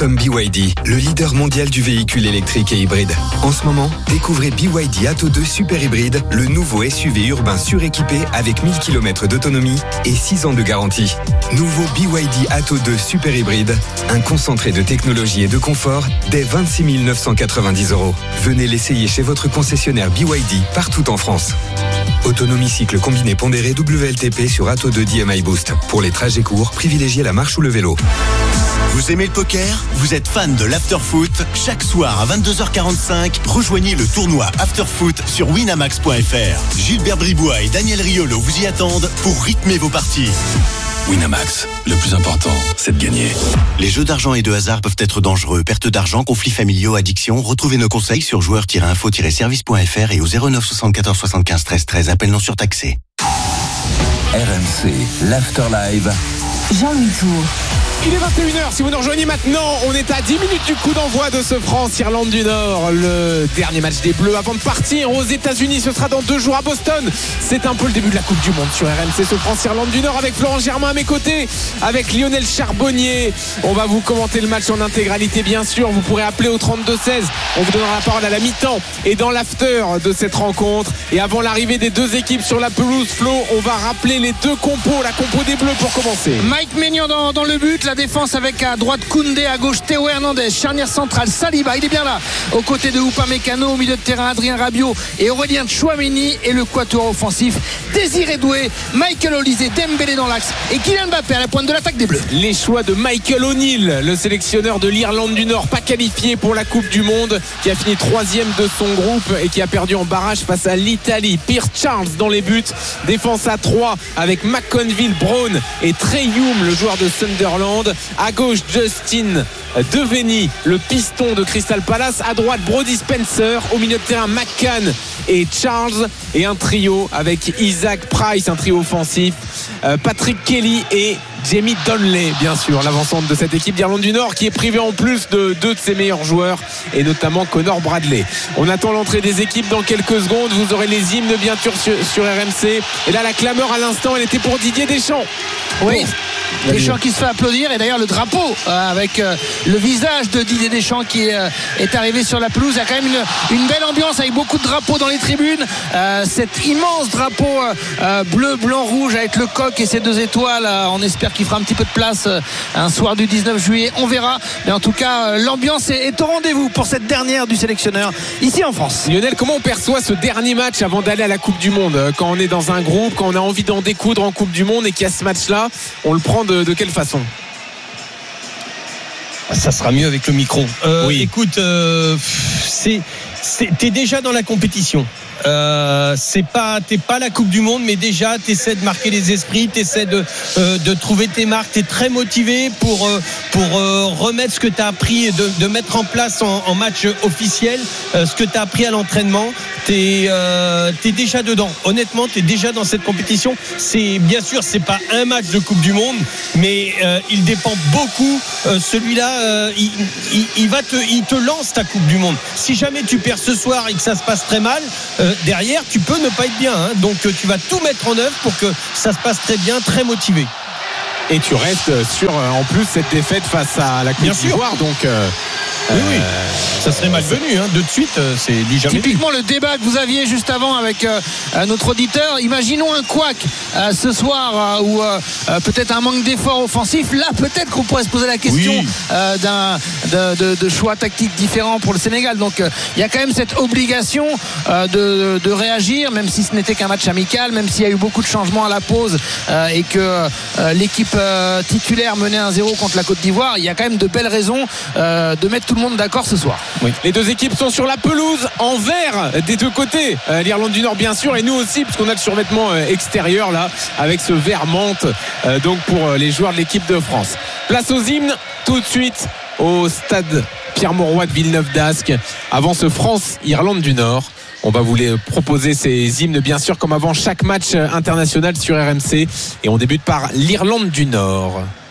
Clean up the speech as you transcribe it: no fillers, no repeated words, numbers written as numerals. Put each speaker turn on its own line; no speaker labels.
sommes BYD, le leader mondial du véhicule électrique et hybride. En ce moment, découvrez BYD Atto 2 Super Hybride, le nouveau SUV urbain suréquipé avec 1000 km d'autonomie et 6 ans de garantie. Nouveau BYD Atto 2 Super Hybride, un concentré de technologie et de confort dès 26 990 €. Venez l'essayer chez votre concessionnaire BYD partout en France. Autonomie cycle combiné pondéré WLTP sur Atto 2 DMI Boost. Pour les trajets courts, privilégiez la marche ou le vélo.
Vous aimez le poker ? Vous êtes fan de l'Afterfoot ? Chaque soir à 22h45, rejoignez le tournoi Afterfoot sur winamax.fr. Gilbert Bribois et Daniel Riolo vous y attendent pour rythmer vos parties.
Winamax, le plus important, c'est de gagner.
Les jeux d'argent et de hasard peuvent être dangereux. Perte d'argent, conflits familiaux, addiction. Retrouvez nos conseils sur joueurs-info-service.fr et au 09 74 75 13 13. Appel non surtaxé.
RMC, l'Afterlive.
Jean-Louis Tour.
Il est 21h, si vous nous rejoignez maintenant, on est à 10 minutes du coup d'envoi de ce France-Irlande du Nord, le dernier match des Bleus avant de partir aux États-Unis. Ce sera dans 2 jours à Boston. C'est un peu le début de la Coupe du Monde sur RMC, ce France-Irlande du Nord avec Florent Germain à mes côtés, avec Lionel Charbonnier. On va vous commenter le match en intégralité bien sûr. Vous pourrez appeler au 32-16. On vous donnera la parole à la mi-temps et dans l'after de cette rencontre. Et avant l'arrivée des 2 équipes sur la pelouse, Flo, on va rappeler les 2 compos, la compo des Bleus pour commencer.
Mike Maignan dans le but, la défense avec à droite Koundé, à gauche Théo Hernandez, charnière centrale Saliba, il est bien là aux côtés de Upamecano, au milieu de terrain Adrien Rabiot et Aurélien Tchouaméni, et le quatuor offensif Désiré Doué, Michael Olise, Dembélé dans l'axe et Kylian Mbappé à la pointe de l'attaque des Bleus.
Les choix de Michael O'Neill, le sélectionneur de l'Irlande du Nord, pas qualifié pour la Coupe du Monde, qui a fini 3e de son groupe et qui a perdu en barrage face à l'Italie. Pierce Charles dans les buts, défense à 3 avec McConville, Brown et Trey Hume, le joueur de Sunderland. À gauche, Justin Deveney, le piston de Crystal Palace. À droite, Brody Spencer. Au milieu de terrain, McCann et Charles. Et un trio avec Isaac Price, un trio offensif. Patrick Kelly et Jamie Donnelly, bien sûr, l'avancante de cette équipe d'Irlande du Nord qui est privée en plus de 2 de ses meilleurs joueurs et notamment Connor Bradley. On attend l'entrée des équipes dans quelques secondes. Vous aurez les hymnes bien sûr sur RMC. Et là, la clameur à l'instant, elle était pour Didier Deschamps.
Oui, Deschamps qui se fait applaudir, et d'ailleurs le drapeau avec le visage de Didier Deschamps qui est arrivé sur la pelouse. Il y a quand même une belle ambiance avec beaucoup de drapeaux dans les tribunes. Cet immense drapeau bleu, blanc, rouge avec le coq et ses 2 étoiles. On espère qu'il fera un petit peu de place un soir du 19 juillet, on verra. Mais en tout cas, l'ambiance est au rendez-vous pour cette dernière du sélectionneur ici en France.
Lionel, comment on perçoit ce dernier match avant d'aller à la Coupe du Monde ? Quand on est dans un groupe, quand on a envie d'en découdre en Coupe du Monde et qu'il y a ce match-là, on le prend de quelle façon ?
Ça sera mieux avec le micro.
Oui.
Écoute, t'es déjà dans la compétition. T'es pas la Coupe du Monde, mais déjà t'essaies de marquer les esprits, t'essaies de trouver tes marques, t'es très motivé pour remettre ce que t'as appris et de mettre en place en match officiel ce que t'as appris à l'entraînement. T'es déjà dedans. Honnêtement, t'es déjà dans cette compétition. Bien sûr, c'est pas un match de Coupe du Monde, mais il dépend beaucoup. Celui-là, il te lance ta Coupe du Monde. Si jamais tu perds ce soir et que ça se passe très mal, derrière tu peux ne pas être bien, hein. Donc tu vas tout mettre en œuvre pour que ça se passe très bien, très motivé.
Et tu restes sur en plus cette défaite face à la Côte d'Ivoire, donc
oui. Ça serait malvenu, hein. De suite, c'est dit jamais.
Typiquement le débat que vous aviez juste avant avec notre auditeur. Imaginons un couac ce soir ou peut-être un manque d'effort offensif. Là, peut-être qu'on pourrait se poser la question de choix tactiques différents pour le Sénégal. Donc il y a quand même cette obligation de réagir, même si ce n'était qu'un match amical, même s'il y a eu beaucoup de changements à la pause et que l'équipe titulaire menait 1-0 contre la Côte d'Ivoire. Il y a quand même de belles raisons de mettre tout le monde d'accord ce soir.
Oui. Les 2 équipes sont sur la pelouse en vert des 2 côtés. L'Irlande du Nord bien sûr, et nous aussi, puisqu'on a le survêtement extérieur là avec ce vert menthe donc pour les joueurs de l'équipe de France. Place aux hymnes tout de suite au stade Pierre-Mauroy de Villeneuve-d'Ascq. Avant ce France-Irlande du Nord, on va vous les proposer ces hymnes bien sûr comme avant chaque match international sur RMC, et on débute par l'Irlande du Nord.